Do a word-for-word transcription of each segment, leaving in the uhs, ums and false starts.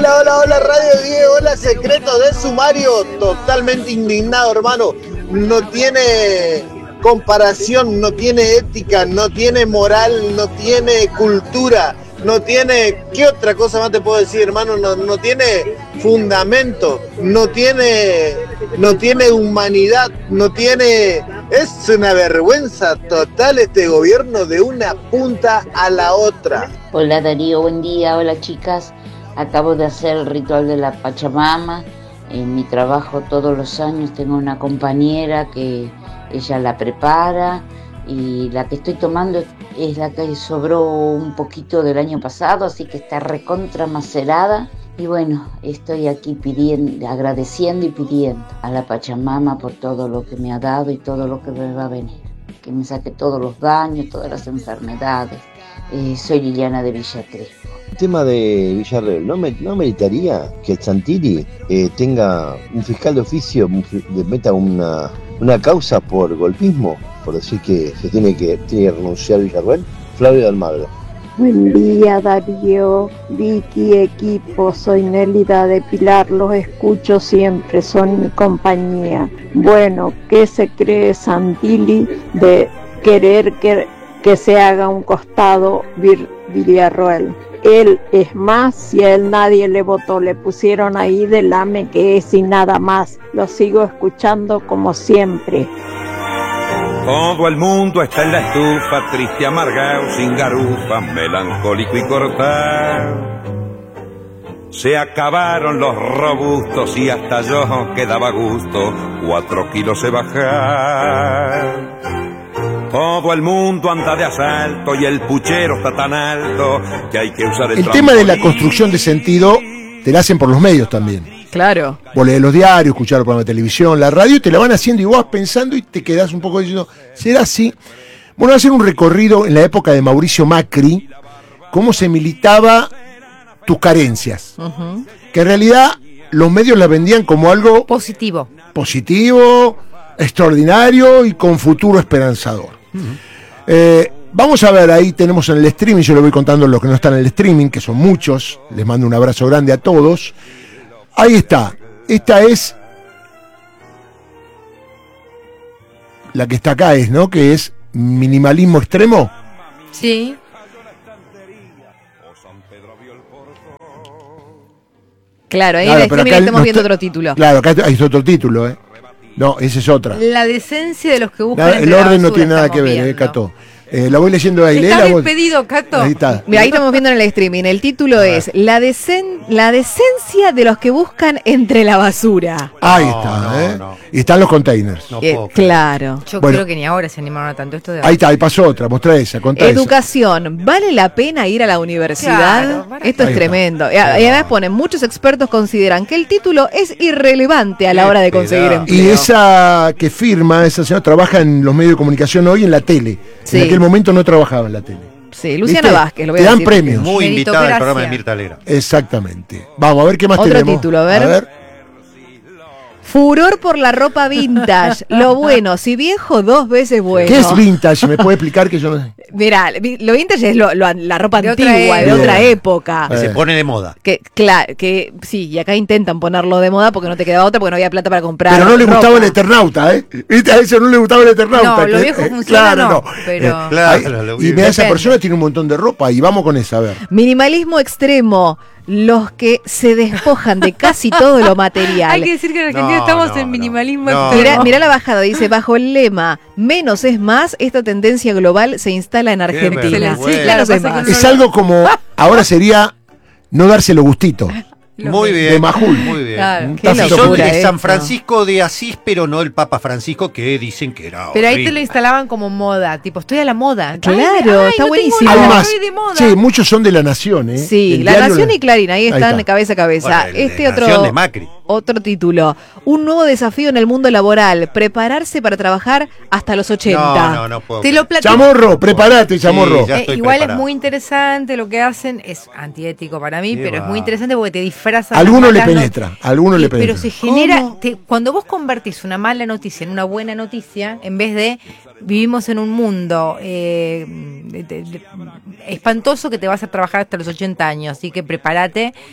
Hola, hola, hola, Radio diez, hola, Secretos de Sumario. Totalmente indignado, hermano. No tiene comparación, no tiene ética, no tiene moral, no tiene cultura, no tiene... ¿Qué otra cosa más te puedo decir, hermano? No, no tiene fundamento, no tiene, no tiene humanidad, no tiene... Es una vergüenza total este gobierno de una punta a la otra. Hola Darío, buen día, hola chicas. Acabo de hacer el ritual de la Pachamama. En mi trabajo todos los años tengo una compañera que ella la prepara y la que estoy tomando es la que sobró un poquito del año pasado, así que está recontra macerada. Y bueno, estoy aquí pidiendo, agradeciendo y pidiendo a la Pachamama por todo lo que me ha dado y todo lo que me va a venir. Que me saque todos los daños, todas las enfermedades. Eh, soy Liliana de Villa Crespo. El tema de Villarreal, ¿no, me, no meritaría que el Santilli eh, tenga un fiscal de oficio, le meta una, una causa por golpismo, por decir que se tiene que, tiene que renunciar Villarreal? Flavio Almagro. Buen día Darío, Vicky, equipo, soy Nélida de Pilar, los escucho siempre, son mi compañía. Bueno, ¿qué se cree Santilli de querer que, que se haga un costado Vir, Villarroel? Él es más, si a él nadie le votó, le pusieron ahí del A M E que es y nada más. Lo sigo escuchando como siempre. Todo el mundo está en la estufa, triste, amargado, sin garufa, melancólico y cortado. Se acabaron los robustos y hasta yo quedaba gusto, cuatro kilos se bajar. Todo el mundo anda de asalto y el puchero está tan alto que hay que usar el El tema de la construcción de sentido te la hacen por los medios también. Claro. Vos lees los diarios, escuchar el programa de televisión, la radio, y te la van haciendo y vos vas pensando y te quedás un poco diciendo, ¿será así? Bueno, va a hacer un recorrido en la época de Mauricio Macri, cómo se militaba tus carencias. Uh-huh. Que en realidad los medios la vendían como algo positivo. Positivo, extraordinario y con futuro esperanzador. Uh-huh. Eh, vamos a ver, ahí tenemos en el streaming, yo le voy contando los que no están en el streaming, que son muchos, les mando un abrazo grande a todos. Ahí está, esta es la que está acá, es, ¿no? Que es minimalismo extremo. Sí. Claro, ahí claro, en el streaming estamos no viendo está, otro título. Claro, acá hay otro título, ¿eh? No, esa es otra. La decencia de los que buscan. La, el orden no tiene nada que ver, ¿eh, Cato? Eh, la voy leyendo ahí. Está despedido, Cato. Ahí está. Mira, ahí estamos viendo en el streaming. El título es la, decen, la decencia de los que buscan entre la basura. Ahí no, está, no, ¿eh? No. Y están los containers. No eh, claro. Yo bueno, creo que ni ahora se animaron a tanto esto de... Ahí está, ahí pasó otra, mostrá esa, contá Educación, esa. ¿Vale la pena ir a la universidad? Claro, esto es tremendo. Y además ponen, muchos expertos consideran que el título es irrelevante a la hora de conseguir empleo. Y esa que firma, esa señora, trabaja en los medios de comunicación hoy en la tele. Sí. En aquel momento no trabajaba en la tele. Sí, Luciana ¿viste? Vázquez, lo voy a Te dan decir. premios. Muy invitada al programa de Mirta Alegra. Exactamente. Vamos a ver qué más Otro tenemos. Otro título, a ver. A ver. Furor por la ropa vintage. Lo bueno, si viejo, dos veces bueno. ¿Qué es vintage? ¿Me puede explicar que yo no sé? Mirá, lo vintage es lo, lo, la ropa de antigua, otra de otra época. Que se pone de moda. Que, claro, que sí, y acá intentan ponerlo de moda porque no te quedaba otra, porque no había plata para comprar. Pero no le ropa. gustaba el Eternauta, ¿eh? ¿Viste? A ese no le gustaba el Eternauta. No, que, lo viejo eh, funciona, claro, no. no. Pero... Eh, claro, hay, lo y mira, esa persona tiene un montón de ropa y vamos con esa, a ver. Minimalismo extremo. Los que se despojan de casi todo lo material. Hay que decir que en Argentina no, estamos no, en minimalismo no. extremo. Mirá, mirá la bajada, dice, bajo el lema menos es más, esta tendencia global se instala en Argentina. Sí, sí, claro, es, es, es algo como, ahora sería no dárselo gustito. Muy bien. De Majul. Muy bien. Claro, qué locura de San Francisco de Asís, pero no el Papa Francisco, que dicen que era Pero horrible. ahí te lo instalaban como moda, tipo, estoy a la moda. Claro, ay, está no buenísimo. Además, estoy de moda. sí, muchos son de La Nación, ¿eh? Sí, el La Nación la... y Clarín, ahí están ahí está. cabeza a cabeza. Bueno, el, este la otro Nación de Macri. Otro título, un nuevo desafío en el mundo laboral, prepararse para trabajar hasta los ochenta. No, no, no puedo. Te lo platico. Chamorro, prepárate, Chamorro. Sí, eh, igual preparado. Es muy interesante lo que hacen, es antiético para mí, Qué pero va. es muy interesante porque te disfrazan. Alguno le penetra, alguno y, le penetra. Pero se genera, te, cuando vos convertís una mala noticia en una buena noticia, en vez de vivimos en un mundo eh, de, de, de, espantoso que te vas a trabajar hasta los ochenta años, así que prepárate.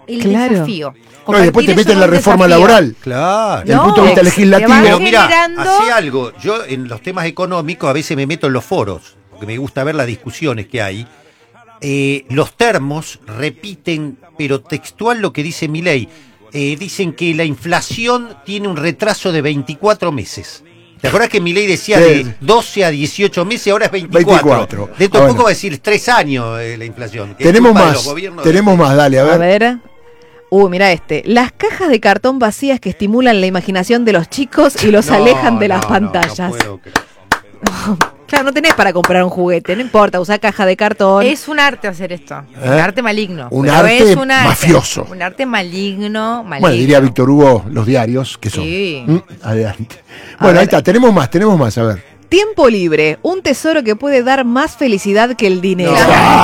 el Claro. desafío. No, y después te Convertir meten eso en la en un reforma desafío. laboral. Claro. Desde el No, punto de vista ex- legislativo. te Pero van mira, generando- hace algo. Yo en los temas económicos a veces me meto en los foros, porque me gusta ver las discusiones que hay. Eh, los termos repiten, pero textual lo que dice Milei. Eh, dicen que la inflación tiene un retraso de veinticuatro meses. ¿Te acuerdas que Milei decía Sí. de doce a dieciocho meses, ahora es veinticuatro? veinticuatro. Dentro Ah, de bueno. poco va a decir tres años eh, la inflación. que es Tenemos culpa de los más, gobiernos. tenemos más, dale, a A ver. ver. Uh, mira este. Las cajas de cartón vacías que estimulan la imaginación de los chicos y los No, alejan de no, las no, pantallas. no puedo creer. Claro, no tenés para comprar un juguete, no importa, usá caja de cartón. Es un arte hacer esto. ¿Eh? Un arte maligno. Un pero arte es un arte. mafioso. Un arte maligno, maligno. Bueno, diría Víctor Hugo, los diarios, que son. Sí. Mm, adelante. A Bueno, ver. ahí está, tenemos más, tenemos más, a ver. Tiempo libre, un tesoro que puede dar más felicidad que el dinero.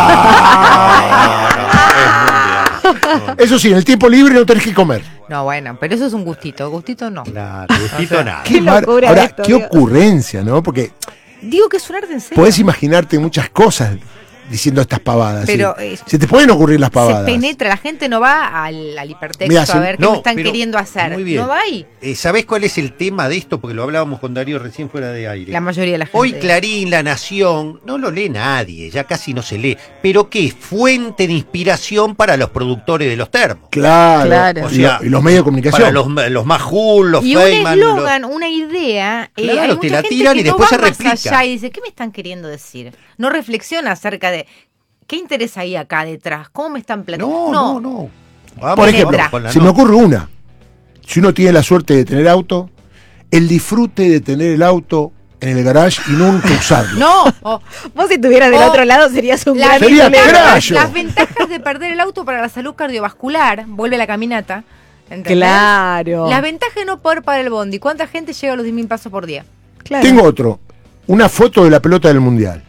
Eso sí, en el tiempo libre no tenés que comer. No, bueno, pero eso es un gustito. Gustito no. Claro, gustito nada. Qué mar- locura Ahora, esto, qué Dios. ocurrencia, ¿no? Porque Digo que es un arte en serio. podés imaginarte muchas cosas diciendo estas pavadas. Pero, ¿sí? eh, Se te pueden ocurrir las Se pavadas. penetra, la gente no va al, al hipertexto Mirá, a si- ver qué no, me están pero- queriendo hacer. muy bien. No va ahí. Eh, ¿Sabés cuál es el tema de esto? Porque lo hablábamos con Darío recién fuera de aire. La mayoría de la gente. Hoy Clarín, La Nación, no lo lee nadie, ya casi no se lee. Pero que es fuente de inspiración para los productores de los termos. Claro. Claro. Y, O sea, lo- y los medios de comunicación. Para los, los más cool, los Y un Feynman, los- eslogan, una idea, eh, Claro, hay te mucha la gente tiran que y después no se va más replica. allá y dice, ¿qué me están queriendo decir? No reflexiona acerca de qué interés hay acá detrás, cómo me están planteando. No, no, no. Vamos, Por ejemplo, penetra. con la se me no. ocurre una. Si uno tiene la suerte de tener auto, el disfrute de tener el auto en el garage y nunca usarlo. No, o- Vos si estuvieras del O otro lado serías un la gran Sería ventaja- problema. crayo. las ventajas de perder el auto para la salud cardiovascular, vuelve la caminata. ¿entendés? Claro. Las ventajas de no poder pagar el bondi. ¿Cuánta gente llega a los diez mil pasos por día? Claro. Tengo otro. Una foto de la pelota del Mundial.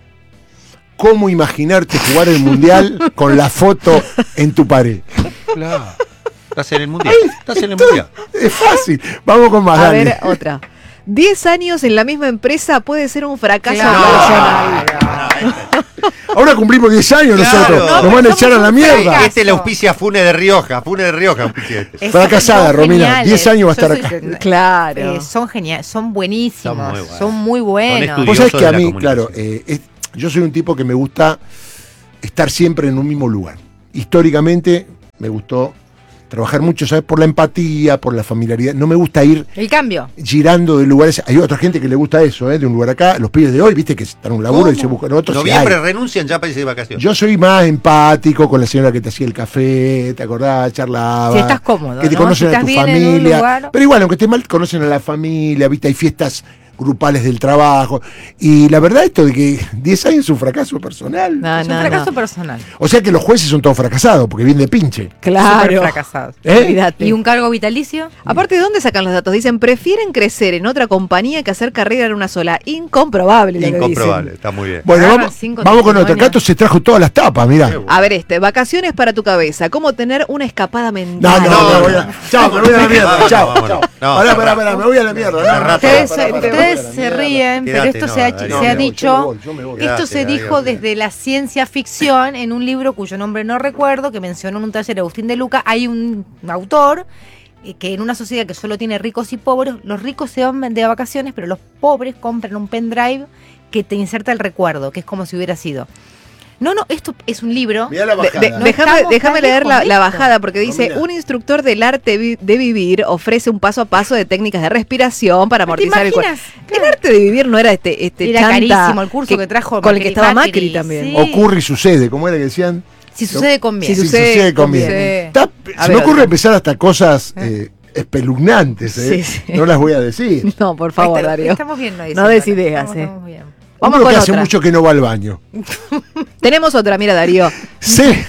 ¿Cómo imaginarte jugar el Mundial con la foto en tu pared? Claro. Estás en el mundial. Estás en el mundial. Es fácil. Vamos con más, A dale. ver, otra. Diez años en la misma empresa puede ser un fracaso Claro. profesional. Ahora cumplimos diez años Claro. nosotros. No, Nos van a pero echar a somos la un mierda. fracaso. Este es la auspicia Fune de Rioja. Fune de Rioja auspicia este. Es- Fracasada, son Romina. geniales. Diez años va a Yo estar soy- acá. Claro. Eh, son geniales, son buenísimos, Son muy buenos. son muy buenos. Son Vos sabés Curioso que a de la mí, comunicación. claro, eh, es- yo soy un tipo que me gusta estar siempre en un mismo lugar. Históricamente me gustó trabajar mucho, ¿sabes? Por la empatía, por la familiaridad. No me gusta ir El cambio. girando de lugares. Hay otra gente que le gusta eso, ¿eh? De un lugar acá. Los pibes de hoy, viste, que están en un laburo y se buscan otros. y Noviembre hay. renuncian ya para irse de vacaciones. Yo soy más empático con la señora que te hacía el café, ¿te acordás? Charlaba. Si estás cómodo, Que te ¿no? conocen Si a tu estás bien en un familia. lugar. Pero igual, aunque estés mal, conocen a la familia, ¿viste? Hay fiestas grupales del trabajo. Y la verdad, esto de que diez años es un fracaso personal. No, es un no, fracaso no. personal. O sea que los jueces son todos fracasados, porque vienen de pinche. Súper Claro. fracasados. ¿Eh? Olvídate. ¿Y un cargo vitalicio? Aparte, ¿de dónde sacan los datos? Dicen, prefieren crecer en otra compañía que hacer carrera en una sola. Incomprobable. lo que Incomprobable, dicen. está muy bien. Bueno, Agarran vamos, cinco vamos con otro. testimonios. Cato se trajo todas las tapas, mirá. A ver este, vacaciones para tu cabeza. ¿Cómo tener una escapada No, mental? no, no, me voy a- chao, me voy a la mierda. Vámonos, Chao, vámonos. chao. No, Pará, cerrá. pará, pará, me voy a la mierda. No, Cerrá, no, Ustedes, pará, pará, pará, ustedes pará, se pará, ríen, pero Quédate, esto no, se ha, Darío. se No, ha me voy, yo me dicho, voy, yo me voy. esto Quédate, se Darío, dijo quédate. desde la ciencia ficción en un libro cuyo nombre no recuerdo, que mencionó en un taller Agustín de Luca. Hay un autor eh, que en una sociedad que solo tiene ricos y pobres, los ricos se van de vacaciones, pero los pobres compran un pendrive que te inserta el recuerdo, que es como si hubiera sido. No, no, esto es un libro. Mirá la De- bajada. de- No déjame estamos déjame tan leer la, lejos de la esto. bajada porque dice, Romina. un instructor del arte vi- de vivir ofrece un paso a paso de técnicas de respiración para ¿Te amortizar el cuerpo. imaginas? El arte de vivir no era este, este Era chanta carísimo el curso que trajo con el que Macri- estaba Macri, Macri, también. sí. Ocurre y sucede, ¿cómo era que decían? Si sucede con bien. Si Si sucede, sucede, conviene. conviene. Está- A se ver, me ocurre otra. empezar hasta cosas eh, espeluznantes, ¿eh? Sí, sí. No las voy a decir. No, por favor, Ahí está- Darío. Estamos bien, no, No des ideas, eh. Estamos bien. Vamos Uno con que hace otra. mucho que no va al baño. Tenemos otra, mira Darío. Sé,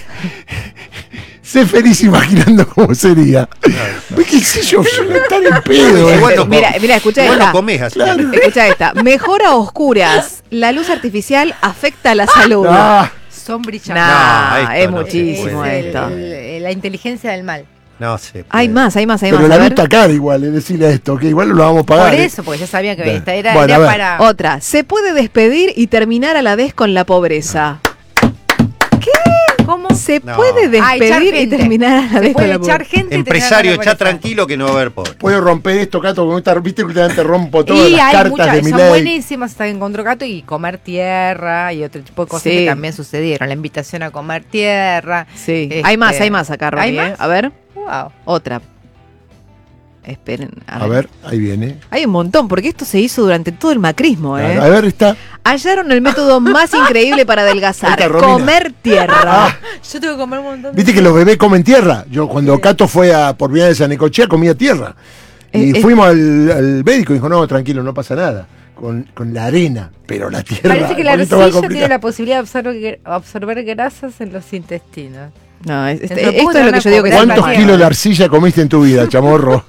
sé feliz imaginando cómo sería. ¿Ves qué sé yo? Yo no estar en pedo. ¿eh? Igual no Mira, com- mira, escucha igual no esta. comés así. Escucha esta. Mejora a oscuras. La luz artificial afecta a la salud. Ah, Son brillantes. Nah, No, esto es no se muchísimo puede. Es el- esto. el- la inteligencia del mal. No sé. Hay más, hay más, hay pero más. la A luz ver. está cara igual, es decirle esto, que igual lo vamos a pagar. Por ¿eh? eso, porque ya sabía que Bueno, esta era, bueno, era a ver. para. Otra. Se puede despedir y terminar a la vez con la pobreza. ¿Cómo? Se No. puede Ah, echar despedir y gente. terminar a la Se vez con puede la echar pobreza. gente y Empresario, tener echa la pobreza. tranquilo que no va a haber pobre. Puedo romper esto, Cato, con esta, viste que te rompo todas Y las hay cartas muchas, de son Milei. buenísimas, hasta que encontró Cato, y comer tierra y otro tipo de cosas Sí. que también sucedieron. La invitación a comer tierra. Sí. Este, Hay más, hay más acá, Ronnie, ¿hay ¿eh? más? A ver, Wow. otra. Esperen. A ver, ahí viene. Hay un montón, porque esto se hizo durante todo el macrismo, ¿eh? A ver, está. Hallaron el método más increíble para Ahí adelgazar. está, Romina. Comer tierra. Ah, Yo tengo que comer un montón de viste que los bebés comen tierra. Yo cuando Cato fue a por Villa de San Necochea comía tierra. Y Eh, eh. fuimos al, al médico y dijo, no, tranquilo, no pasa nada. Con, con la arena, pero la tierra. Parece que la un poquito más arcilla complicado. tiene la posibilidad de absorber, absorber grasas en los intestinos. No, es- este- Entonces, esto es lo que yo digo que es ¿Cuántos empatía. kilos de arcilla comiste en tu vida, chamorro?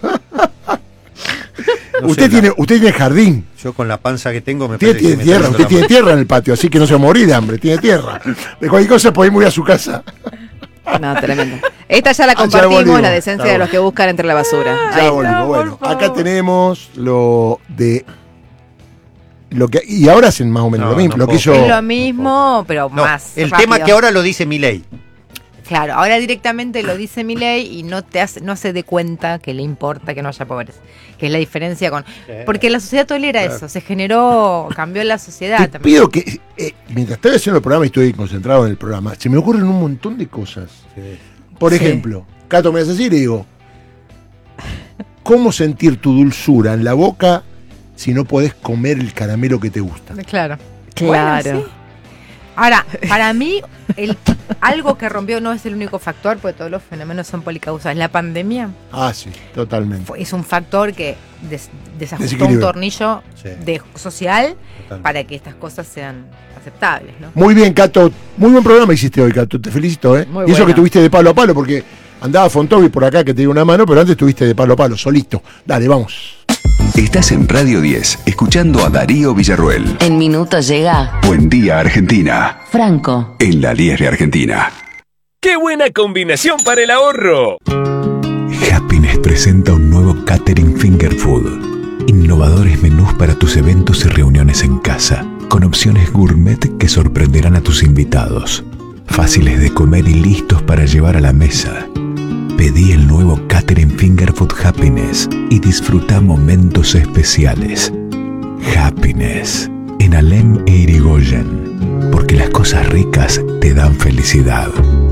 No usted, sé, tiene, la- usted tiene jardín. Yo con la panza que tengo me Usted parece que tiene me tierra, está usted dando tiene la tierra en el patio, así que no se va a morir de hambre, tiene tierra. De cualquier cosa podemos ir a su casa. No, tremendo. Esta ya la Ah, ya compartimos, volvimos. la decencia Ya de los que buscan entre la basura. Ya Ahí. volvimos. Bueno, acá tenemos lo de lo que y ahora hacen más o menos No, lo mismo, no lo que puedo. hizo Es lo mismo, pero No, más. el rápido. tema que ahora lo dice Milei. Claro, ahora directamente lo dice Milei y no te hace, no se dé cuenta que le importa que no haya pobreza. Que es la diferencia con. Porque la sociedad tolera eso, se generó, cambió la sociedad Te también. pido que eh, mientras estoy haciendo el programa y estoy concentrado en el programa, se me ocurren un montón de cosas. Por Sí. ejemplo, Cato me hace así y le digo, ¿cómo sentir tu dulzura en la boca si no podés comer el caramelo que te gusta? Claro. Claro. Bueno, sí. Ahora, para mí, el, algo que rompió no es el único factor, porque todos los fenómenos son policausales. La pandemia Ah, sí, totalmente. fue- es un factor que des- desajustó Desequilibrio. un tornillo Sí. de, social Totalmente. para que estas cosas sean aceptables, ¿no? Muy bien, Cato. Muy buen programa hiciste hoy, Cato. Te felicito, ¿eh? Muy y eso bueno. que tuviste de palo a palo, porque andaba Fontovi por acá que te dio una mano, pero antes estuviste de palo a palo, solito. Dale, vamos. Estás en Radio diez, escuchando a Darío Villarruel. En minutos llega Buen día, Argentina. Franco. En la diez de Argentina. ¡Qué buena combinación para el ahorro! Happiness presenta un nuevo Catering Finger Food. Innovadores menús para tus eventos y reuniones en casa, con opciones gourmet que sorprenderán a tus invitados. Fáciles de comer y listos para llevar a la mesa. Pedí el nuevo Catering Finger Food Happiness y disfruta momentos especiales. Happiness en Alem e Irigoyen, porque las cosas ricas te dan felicidad.